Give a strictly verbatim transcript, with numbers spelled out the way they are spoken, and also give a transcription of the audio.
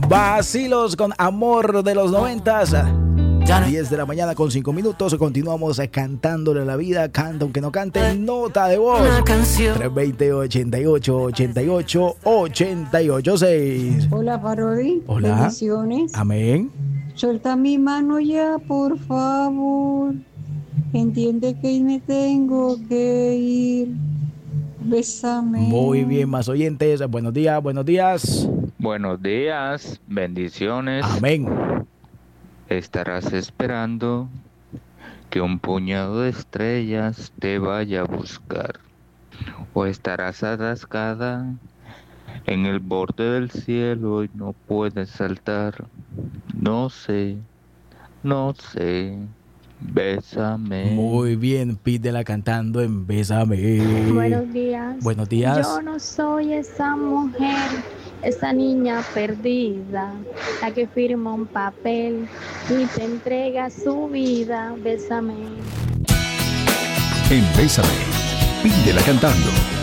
Vacilos con Amor de los noventas. diez de la mañana con cinco minutos. Continuamos cantándole a la vida. Canta aunque no cante. Nota de voz. tres dos cero, ochenta y ocho, ochenta y ocho, ochenta y ocho, seis. Hola, Parodi. Hola. Bendiciones. Amén. Suelta mi mano ya, por favor. Entiende que me tengo que ir. Bésame. Muy bien, más oyentes. Buenos días, buenos días. Buenos días, bendiciones. Amén. Estarás esperando que un puñado de estrellas te vaya a buscar. O estarás atascada en el borde del cielo y no puedes saltar. No sé, no sé. Bésame. Muy bien, pídela cantando en Bésame. Buenos días. Buenos días. Yo no soy esa mujer, esa niña perdida, la que firma un papel y te entrega su vida. Bésame. En Bésame, pídela cantando.